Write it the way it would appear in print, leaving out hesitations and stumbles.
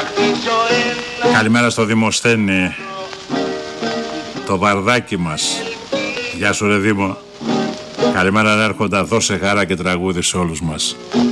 Καλημέρα στο Δημοσθένη, το βαρδάκι μας. Γεια σου ρε Δήμο. Καλημέρα Άρχοντα, δώσε χαρά και τραγούδι σε όλους μας.